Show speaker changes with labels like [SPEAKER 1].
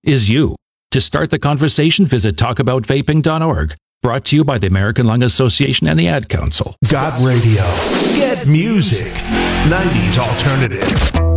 [SPEAKER 1] is you. To start the conversation, visit talkaboutvaping.org. Brought to you by the American Lung Association and the Ad Council.
[SPEAKER 2] God Radio. Get music. 90s alternative.